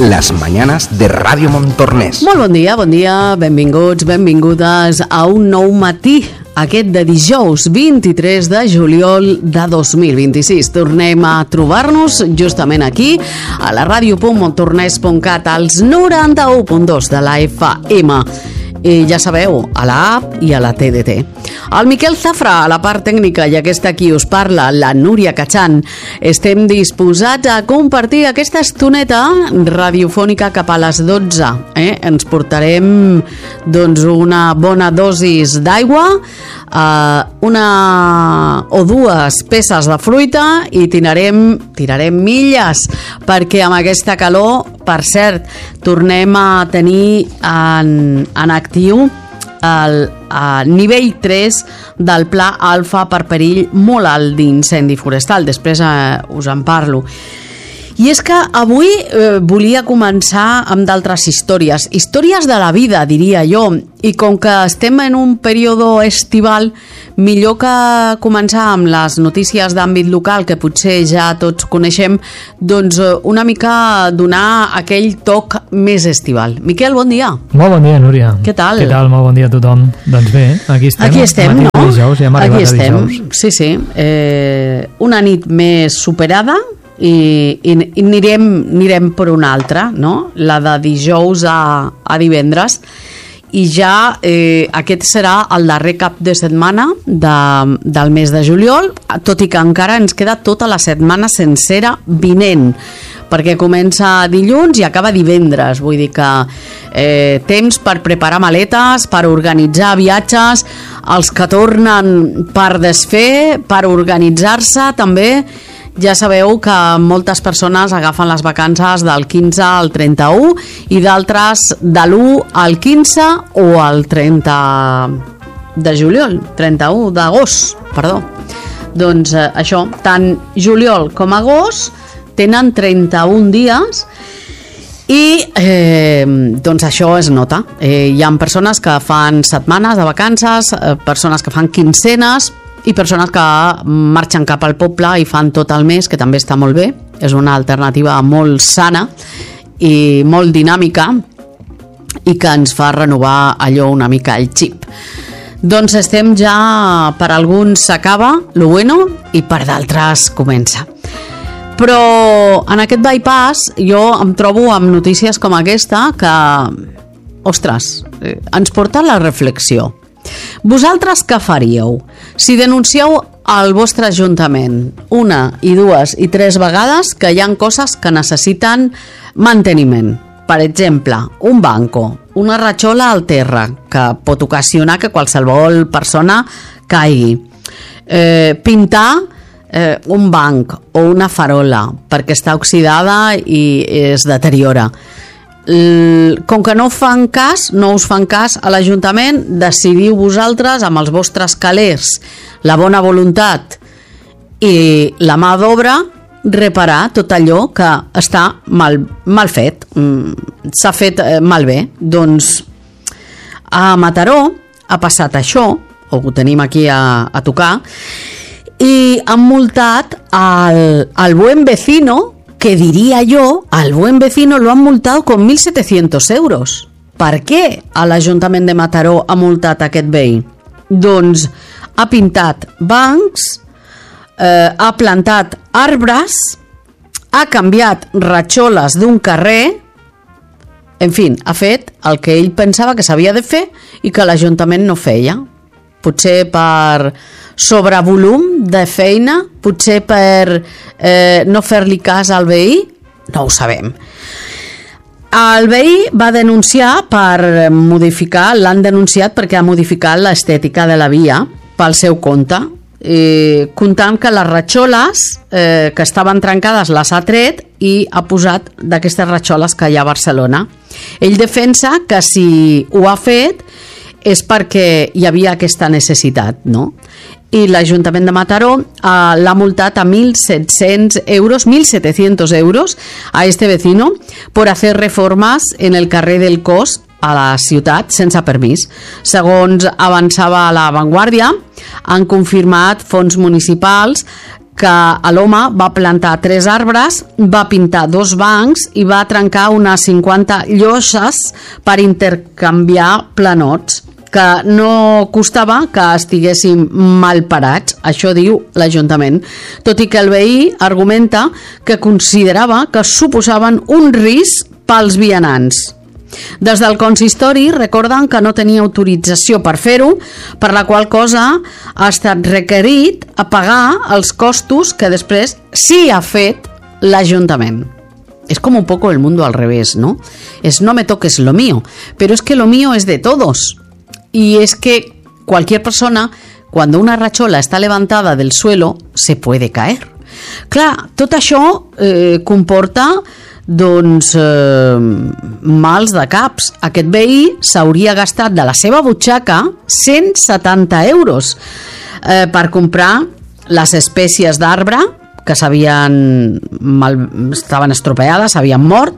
las mañanas de Ràdio Montornès. Molt bon dia, benvinguts, benvingudes a un nou matí, aquest de dijous 23 de juliol de 2026. Tornem a trobar-nos justament aquí, a la ràdio.montornès.cat, als 91.2 de la FM. I ja sabeu, a la app i a la TDT. El Miquel Zafra, a la part tècnica, i aquesta qui us parla, la Núria Cachan. Estem disposats a compartir aquesta estoneta radiofònica cap a les 12. Ens portarem doncs, una bona dosis d'aigua, una o dues peces de fruita i tirarem milles, perquè amb aquesta calor, per cert, tornem a tenir en actiu el nivell 3 del Pla Alfa per perill molt alt d'incendi forestal. Després us en parlo. I és que avui volia començar amb d'altres històries de la vida, diria jo, i com que estem en un període estival, millor que començar amb les notícies d'àmbit local, que potser ja tots coneixem, doncs una mica donar aquell toc més estival. Miquel, bon dia. Molt bon dia, Núria. Què tal? Què tal? Molt bon dia a tothom. Doncs bé, aquí estem, no? Dijous, ja hem arribat a dijous. Sí. Una nit més superada, i anirem per una altra, no? La de dijous a divendres, i ja aquest serà el darrer cap de setmana del mes de juliol, tot i que encara ens queda tota la setmana sencera vinent, perquè comença dilluns i acaba divendres. Vull dir que temps per preparar maletes, per organitzar viatges, els que tornen per desfer, per organitzar-se també. Ja sabeu que moltes persones agafen les vacances del 15 al 31 i d'altres de l'1 al 15 o al 30 de juliol, 31 d'agost, perdó. Doncs això, tant juliol com agost tenen 31 dies i doncs això es nota. Hi ha persones que fan setmanes de vacances, persones que fan quinzenes i persones que marxen cap al poble i fan tot el mes, que també està molt bé. És una alternativa molt sana i molt dinàmica i que ens fa renovar allò una mica el xip. Doncs estem ja, per alguns s'acaba lo bueno i per d'altres comença. Però en aquest bypass jo em trobo amb notícies com aquesta que, ostres, ens porta a la reflexió. Vosaltres què faríeu si denuncieu al vostre ajuntament una i dues i tres vegades que hi ha coses que necessiten manteniment? Per exemple, un banco, una ratxola al terra, que pot ocasionar que qualsevol persona caigui. Pintar un banc o una farola perquè està oxidada i es deteriora. Com que no us fan cas a l'Ajuntament, decidiu vosaltres amb els vostres calés, la bona voluntat i la mà d'obra, reparar tot allò que està mal fet, s'ha fet malbé. Doncs a Mataró ha passat això, o ho tenim aquí a tocar, i han multat al buen vecino, que diría yo, al buen vecino lo han multado con 1.700 euros. Per què l'Ajuntament de Mataró ha multat aquest veí? Doncs ha pintat bancs, ha plantat arbres, ha canviat ratxoles d'un carrer, en fi, ha fet el que ell pensava que s'havia de fer i que l'Ajuntament no feia. Potser per sobrevolum de feina, potser per no fer-li cas al veí, no ho sabem. El veí va denunciar per modificar, l'han denunciat perquè ha modificat l'estètica de la via pel seu compte, comptant que les ratxoles que estaven trencades les ha tret i ha posat d'aquestes ratxoles que hi ha a Barcelona. Ell defensa que si ho ha fet és perquè hi havia aquesta necessitat, no? I l'Ajuntament de Mataró l'ha multat a 1.700 euros a este vecino por hacer reformas en el carrer del Cos a la ciutat sense permís. Segons avançava La Vanguardia, han confirmat fons municipals que l'home va plantar 3 arbres, va pintar 2 bancs i va trencar unes 50 lloses per intercanviar planots, que no costava que estiguessin mal parats, això diu l'Ajuntament, tot i que el veí argumenta que considerava que suposaven un risc pels vianants. Des del consistori recorden que no tenia autorització per fer-ho, per la qual cosa ha estat requerit a pagar els costos que després sí ha fet l'Ajuntament. Es como un poco el mundo al revés, ¿no? Es no me toques lo mío, pero es que lo mío es de todos. Y es que cualquier persona, cuando una rachola está levantada del suelo, se puede caer. Clar, tot això comporta mals de caps. Aquest veí s'hauria gastat de la seva butxaca 170 euros per comprar les espècies d'arbre que estaven estropeades, s'havien mort,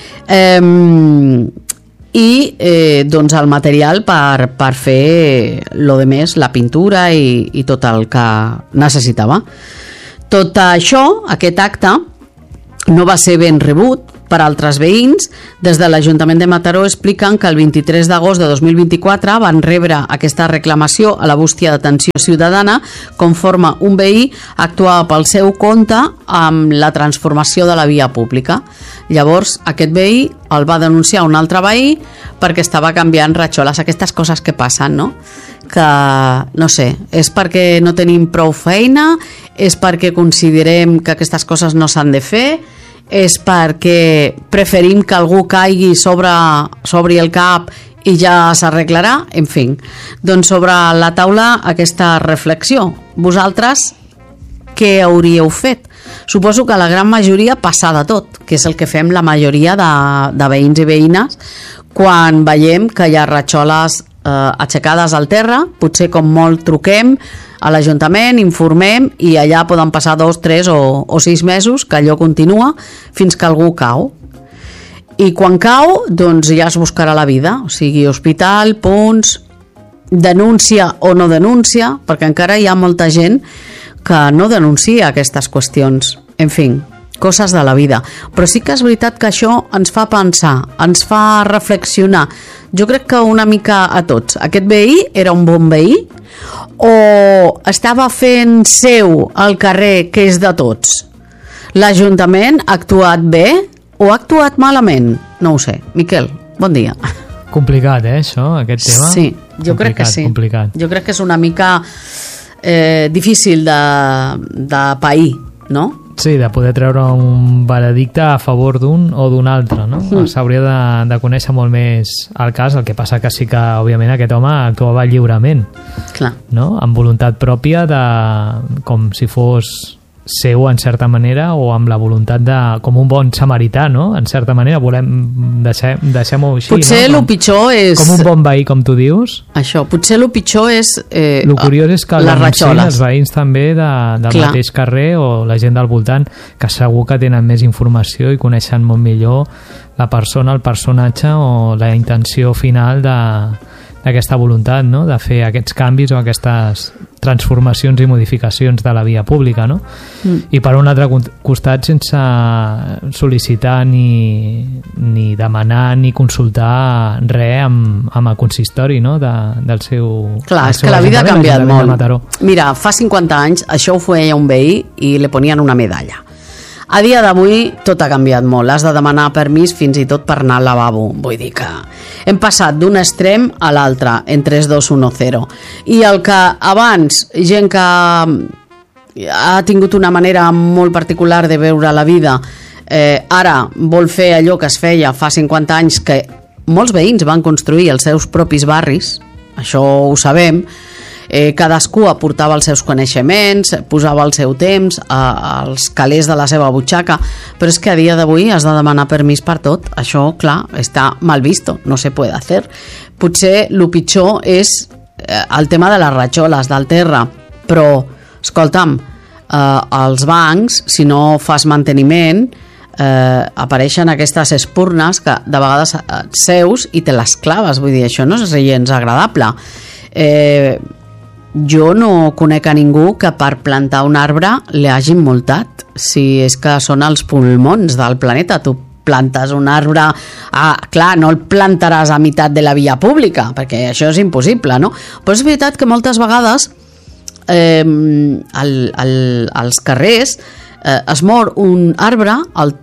i el material per fer lo de més, la pintura i tot el que necessitava. Tot això, aquest acte, no va ser ben rebut per altres veïns. Des de l'Ajuntament de Mataró expliquen que el 23 d'agost de 2024 van rebre aquesta reclamació a la bústia d'atenció ciutadana conforme un veí actuava pel seu compte amb la transformació de la via pública. Llavors aquest veí el va denunciar un altre veí perquè estava canviant ratxoles, aquestes coses que passen, no? Que, no sé, és perquè no tenim prou feina, és perquè considerem que aquestes coses no s'han de fer, és perquè preferim que algú caigui sobre el cap i ja s'arreglarà, en fi. Doncs sobre la taula aquesta reflexió. Vosaltres què hauríeu fet? Suposo que la gran majoria passar de tot, que és el que fem la majoria de veïns i veïnes quan veiem que hi ha ratxoles aixecades al terra, potser com molt truquem a l'Ajuntament, informem i allà poden passar 2, 3 o 6 mesos que allò continua fins que algú cau. I quan cau, doncs ja es buscarà la vida, o sigui, hospital, punts, denúncia o no denúncia, perquè encara hi ha molta gent que no denuncia aquestes qüestions. En fi, coses de la vida. Però sí que és veritat que això ens fa pensar, ens fa reflexionar. Jo crec que una mica a tots. Aquest veí era un bon veí o estava fent seu al carrer que és de tots? L'Ajuntament ha actuat bé o ha actuat malament? No ho sé. Miquel, bon dia. Complicat, això, aquest tema? Sí, jo crec que sí. Complicat. Jo crec que és una mica difícil de pair, no? Sí, de poder treure un veredicte a favor d'un o d'un altre, no? S'hauria de conèixer molt més el cas, el que passa que sí que, òbviament, aquest home actuava lliurement. Clar. No? Amb voluntat pròpia, com si fos seu, en certa manera, o amb la voluntat de, com un bon samarità, no? En certa manera, deixem-ho així. Potser no? El pitjor és... Com un bon veí, com tu dius. Això, potser el pitjor és el curiós és que l'anuncien els veïns també del mateix carrer o la gent del voltant, que segur que tenen més informació i coneixen molt millor la persona, el personatge o la intenció final d'aquesta voluntat, no? De fer aquests canvis o aquestes transformacions i modificacions de la via pública, no? I per un altre costat, sense sol·licitar ni demanar ni consultar res amb el consistori, no? Del seu... Clar, és que la vida ha canviat molt. Mira, fa 50 anys això ho feia un veí i li ponien una medalla. A dia d'avui tot ha canviat molt, has de demanar permís fins i tot per anar al lavabo, vull dir que hem passat d'un extrem a l'altre en 3, 2, 1, 0, i el que abans gent que ha tingut una manera molt particular de veure la vida ara vol fer allò que es feia fa 50 anys, que molts veïns van construir els seus propis barris, això ho sabem. Cadascú aportava els seus coneixements, posava el seu temps als calés de la seva butxaca, però és que a dia d'avui has de demanar permís per tot. Això, clar, està mal visto, no se puede hacer. Potser el pitjor és el tema de les ratxoles del terra, però, escolta'm, els bancs, si no fas manteniment, apareixen aquestes espurnes que de vegades seus i te les claves, vull dir, això no és gens agradable. jo no conec a ningú que per plantar un arbre li hagin multat, si és que són els pulmons del planeta. Tu plantes un arbre, clar, no el plantaràs a meitat de la via pública, perquè això és impossible, no? Però és veritat que moltes vegades als carrers es mor un arbre, el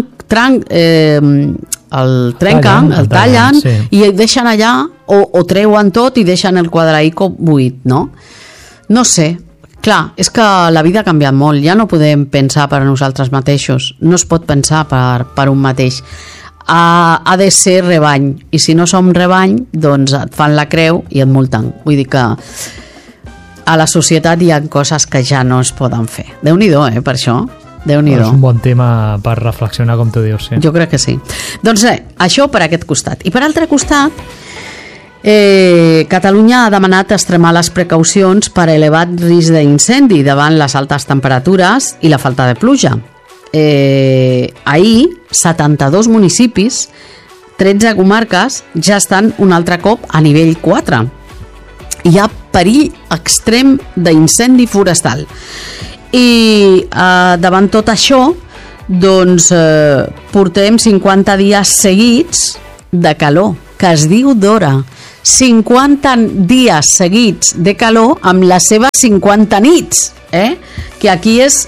trenquen, el tallen, sí. I el deixen allà o treuen tot i deixen el quadraïco buit, no? No sé, clar, és que la vida ha canviat molt, ja no podem pensar per a nosaltres mateixos, no es pot pensar per un mateix, ha de ser rebany, i si no som rebany, doncs et fan la creu i et multen. Vull dir que a la societat hi ha coses que ja no es poden fer. Déu-n'hi-do, per això. Déu-n'hi-do. És un bon tema per reflexionar, com tu dius, sí. Jo crec que sí. Doncs això per aquest costat. I per altre costat, Catalunya ha demanat extremar les precaucions per elevat risc d'incendi davant les altes temperatures i la falta de pluja. Ahir, 72 municipis, 13 comarques ja estan un altre cop a nivell 4. Hi ha perill extrem d'incendi forestal. I davant tot això, doncs portem 50 dies seguits de calor, que es diu d'hora. 50 dies seguits de calor amb les seves 50 nits, que aquí és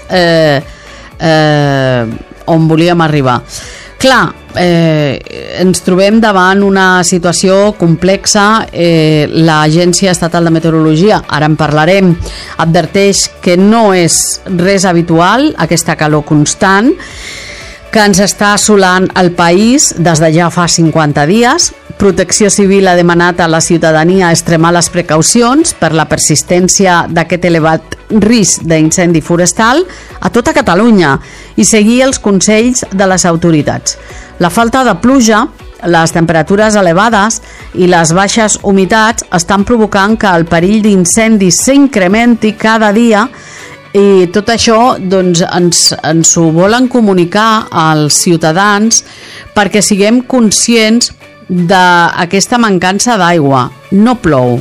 on volíem arribar. Clar, ens trobem davant una situació complexa. L'Agència Estatal de Meteorologia, ara en parlarem, adverteix que no és res habitual aquesta calor constant que ens està assolant el país des de ja fa 50 dies. Protecció Civil ha demanat a la ciutadania extremar les precaucions per la persistència d'aquest elevat risc d'incendi forestal a tota Catalunya i seguir els consells de les autoritats. La falta de pluja, les temperatures elevades i les baixes humitats estan provocant que el perill d'incendis s'incrementi cada dia, i tot això doncs, ens ho volen comunicar als ciutadans perquè siguem conscients d'aquesta mancança d'aigua. No plou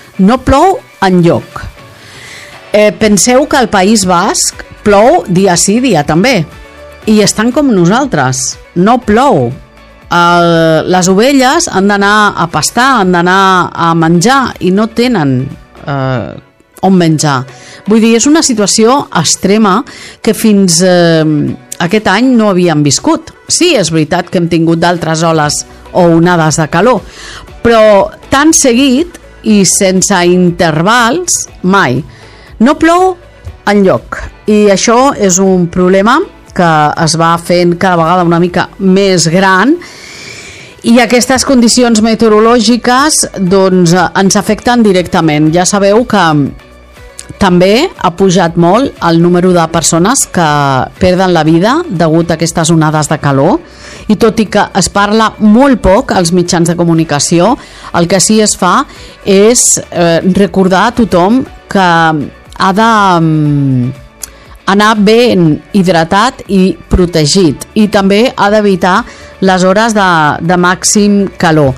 enlloc. Penseu que al País Basc plou dia sí, dia també, i estan com nosaltres, no plou. Les ovelles han d'anar a pastar, han d'anar a menjar i no tenen on menjar. Vull dir, és una situació extrema que fins aquest any no havíem viscut. Sí, és veritat que hem tingut d'altres oles o onades de calor, però tan seguit i sense intervals mai. No plou enlloc, i això és un problema que es va fent cada vegada una mica més gran, i aquestes condicions meteorològiques doncs, ens afecten directament. Ja sabeu que també ha pujat molt el número de persones que perden la vida degut a aquestes onades de calor, i tot i que es parla molt poc als mitjans de comunicació, el que sí es fa és recordar a tothom que ha d'anar ben hidratat i protegit, i també ha d'evitar les hores de màxim calor.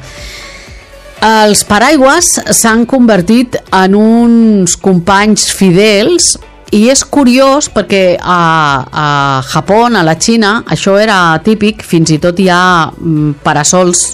Els paraigües s'han convertit en uns companys fidels, i és curiós perquè a Japó, a la Xina, això era típic. Fins i tot hi ha parasols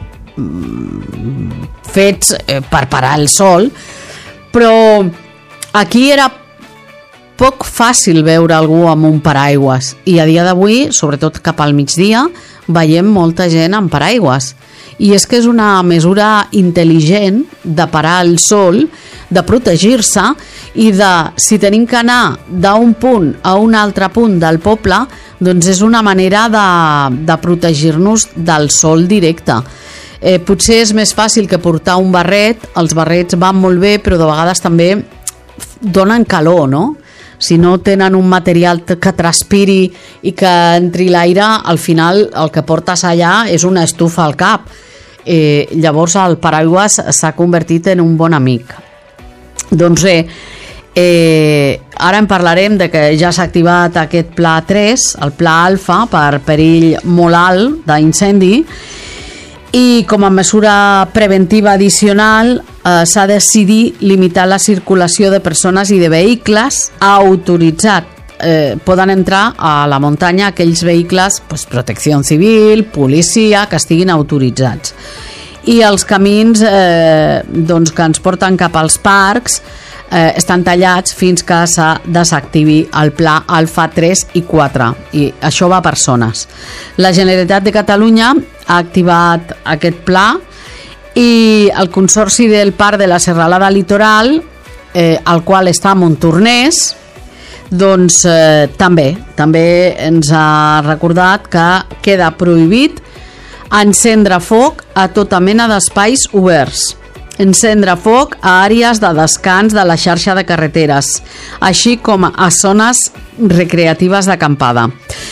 fets per parar el sol, però aquí era poc fàcil veure algú amb un paraigües, i a dia d'avui, sobretot cap al migdia, veiem molta gent amb paraigües. I és que és una mesura intel·ligent de parar el sol, de protegir-se, i si tenim que anar d'un punt a un altre punt del poble, doncs és una manera de protegir-nos del sol directe. Potser és més fàcil que portar un barret. Els barrets van molt bé, però de vegades també donen calor, no? Si no tenen un material que transpiri i que entri l'aire, al final el que portes allà és una estufa al cap. Llavors el paraigües s'ha convertit en un bon amic. Doncs ara en parlarem de que ja s'ha activat aquest pla 3, el pla alfa, per perill molt alt d'incendi, I com a mesura preventiva addicional s'ha decidit limitar la circulació de persones i de vehicles autoritzats. Poden entrar a la muntanya aquells vehicles, protecció civil, policia, que estiguin autoritzats. I els camins que ens porten cap als parcs estan tallats fins que se desactivi el pla Alfa 3 i 4, i això va per zones. La Generalitat de Catalunya ha activat aquest pla i el Consorci del Parc de la Serralada Litoral, el qual està a Montornès, doncs també ens ha recordat que queda prohibit encendre foc a tota mena d'espais oberts, encendre foc a àrees de descans de la xarxa de carreteres, així com a zones recreatives d'acampada.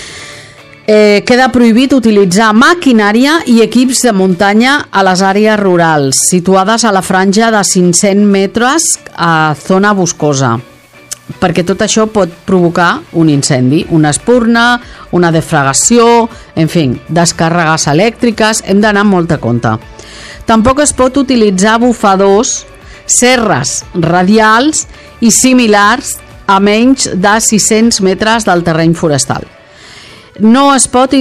Queda prohibit utilitzar maquinària i equips de muntanya a les àrees rurals situades a la franja de 500 metres a zona boscosa, perquè tot això pot provocar un incendi, una espurna, una defragació, en fi, descàrregues elèctriques. Hem d'anar amb molta compte. Tampoc es pot utilitzar bufadors, serres radials i similars a menys de 600 metres del terreny forestal. No es pot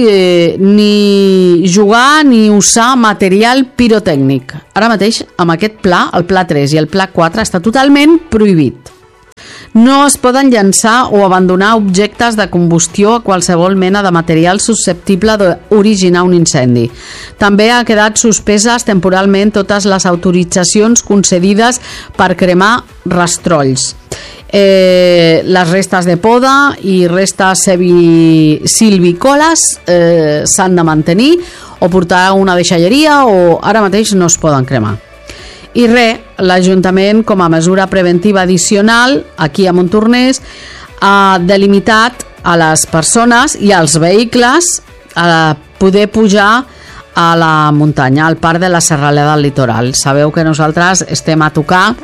ni jugar ni usar material pirotècnic. Ara mateix, amb aquest pla, el pla 3 i el pla 4, està totalment prohibit. No es poden llançar o abandonar objectes de combustió a qualsevol mena de material susceptible d'originar un incendi. També ha quedat suspeses temporalment totes les autoritzacions concedides per cremar rastrolls. Les restes de poda i restes silvícoles s'han de mantenir o portar a una deixalleria, o ara mateix no es poden cremar. I l'Ajuntament, com a mesura preventiva addicional, aquí a Montornès, ha delimitat a les persones i als vehicles a poder pujar a la muntanya, al Parc de la Serralada Litoral. Sabeu que nosaltres estem a tocar,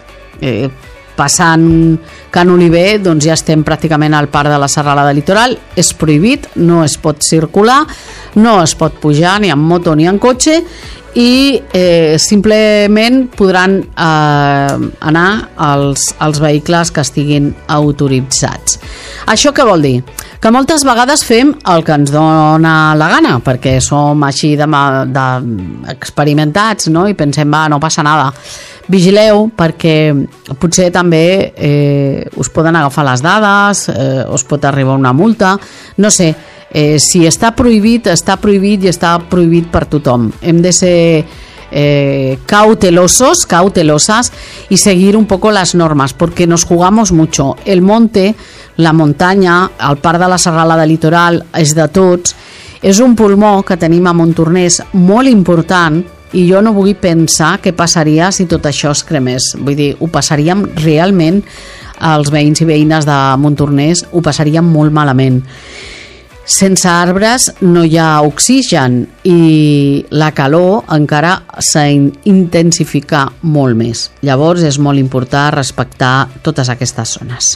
passant Can Oliver, doncs ja estem pràcticament al Parc de la Serralada Litoral. És prohibit, no es pot circular, no es pot pujar ni en moto ni en cotxe, i simplement podran anar als vehicles que estiguin autoritzats. Això què vol dir? Que moltes vegades fem el que ens dona la gana, perquè som així experimentats, no? I pensem, no passa nada. Vigileu, perquè potser també us poden agafar les dades, us pot arribar una multa, no sé. Si està prohibit i està prohibit per tothom. Hem de ser cautelosas y seguir un poco las normas, porque nos jugamos mucho. El monte, la muntanya, el Parc de la Serralada Litoral és de tots, és un pulmó que tenim a Montornès molt important, i jo no vull pensar què passaria si tot això es cremés. Vull dir, ho passaríem realment, els veïns i veïnes de Montornès ho passaríem molt malament. Sense arbres no hi ha oxigen i la calor encara s'intensifica molt més. Llavors és molt important respectar totes aquestes zones.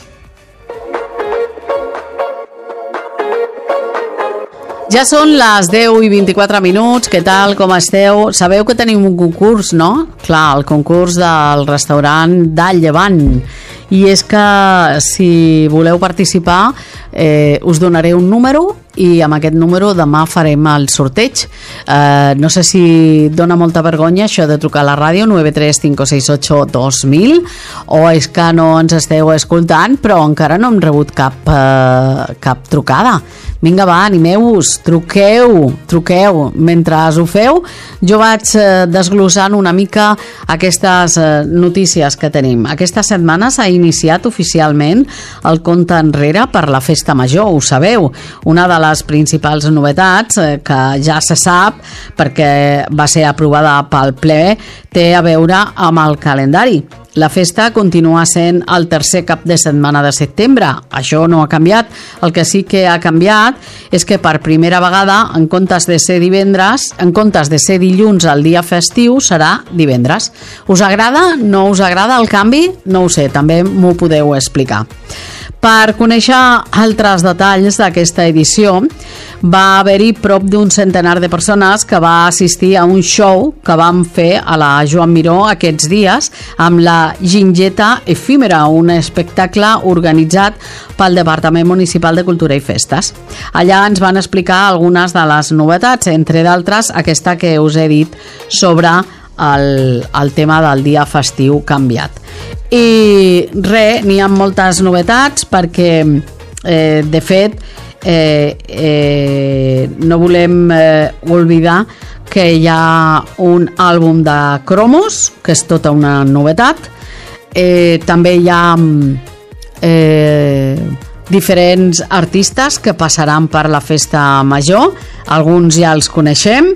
Ja són les 10 i 24 minuts. Què tal, com esteu? Sabeu que tenim un concurs, no? Clar, el concurs del restaurant del Llevant. I és que si voleu participar us donaré un número i amb aquest número demà farem el sorteig. No sé si dona molta vergonya això de trucar a la ràdio 935682000 o és que no ens esteu escoltant, però encara no hem rebut cap trucada. Vinga, va, animeu-vos, truqueu. Mentre ho feu, jo vaig desglossant una mica aquestes notícies que tenim. Aquesta setmana s'ha iniciat oficialment el compte enrere per la Festa Major, ho sabeu. Una de les principals novetats, que ja se sap perquè va ser aprovada pel ple, té a veure amb el calendari. La festa continua sent el tercer cap de setmana de setembre. Això no ha canviat. El que sí que ha canviat és que per primera vegada, en comptes de ser dilluns el dia festiu, serà divendres. Us agrada? No us agrada el canvi? No ho sé, també m'ho podeu explicar. Per conèixer altres detalls d'aquesta edició, va haver-hi prop d'un centenar de persones que va assistir a un show que vam fer a la Joan Miró aquests dies amb la Gingeta Efímera, un espectacle organitzat pel Departament Municipal de Cultura i Festes. Allà ens van explicar algunes de les novetats, entre d'altres aquesta que us he dit sobre el tema del dia festiu canviat. I res, n'hi ha moltes novetats perquè de fet no volem oblidar que hi ha un àlbum de cromos, que és tota una novetat. També hi ha diferents artistes que passaran per la festa major, alguns ja els coneixem,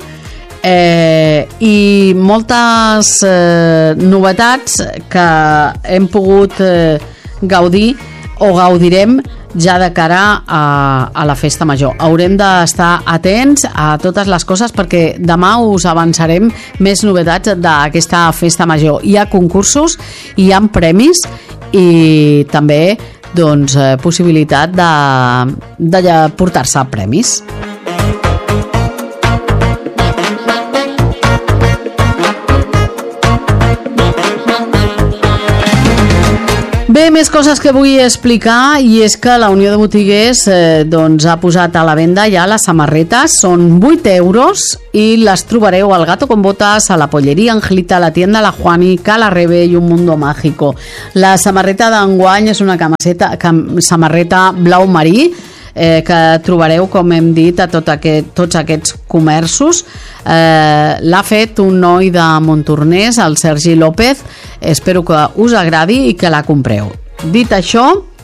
i moltes novetats que hem pogut gaudir o gaudirem ja de cara a la festa major. Haurem d'estar atents a totes les coses perquè demà us avançarem més novetats d'aquesta festa major. Hi ha concursos, hi ha premis i també doncs, possibilitat de portar-se premis. Bé, més coses que vull explicar, i és que la Unió de Botiguers doncs, ha posat a la venda ja les samarretes. Són 8 euros i les trobareu al Gato con Botas, a la Pollería Angelita, a la tienda La Juani, Cala Rebe i Un Mundo Mágico. La samarreta d'enguany és una samarreta blau marí, que trobareu, com hem dit, a tots aquests comerços. L'ha fet un noi de Montornès, el Sergi López. Espero que us agradi i que la compreu. Dit això,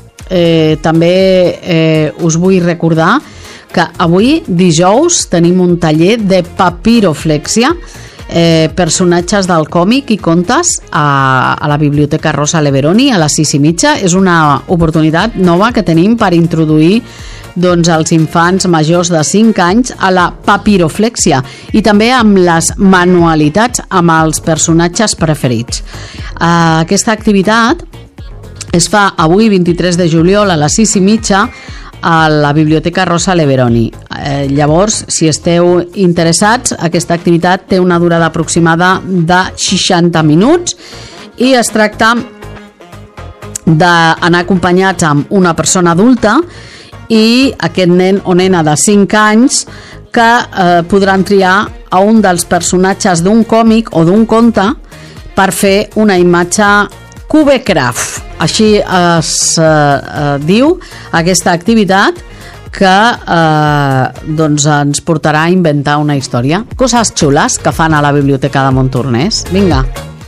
també us vull recordar que avui, dijous, tenim un taller de papiroflèxia, personatges del còmic i contes a la Biblioteca Rosa Leveroni a les 6:30. És una oportunitat nova que tenim per introduir doncs, els infants majors de 5 anys a la papiroflèxia i també amb les manualitats amb els personatges preferits. Aquesta activitat es fa avui 23 de juliol a les 6:30 a la Biblioteca Rosa Leveroni. Llavors, si esteu interessats, aquesta activitat té una durada aproximada de 60 minuts i es tracta d'anar acompanyats amb una persona adulta i aquest nen o nena de 5 anys que podran triar a un dels personatges d'un còmic o d'un conte per fer una imatge Cubecraft. Així es diu aquesta activitat que doncs ens portarà a inventar una història. Coses xules que fan a la Biblioteca de Montornès. Vinga.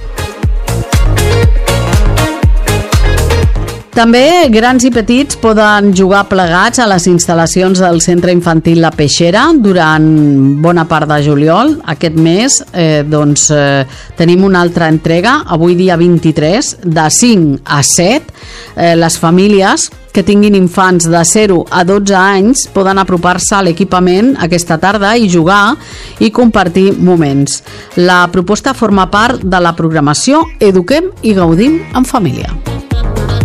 També grans i petits poden jugar plegats a les instal·lacions del Centre Infantil La Peixera durant bona part de juliol. Aquest mes tenim una altra entrega, avui dia 23, de 5 a 7. Les famílies que tinguin infants de 0 a 12 anys poden apropar-se a l'equipament aquesta tarda i jugar i compartir moments. La proposta forma part de la programació Eduquem i Gaudim en Família.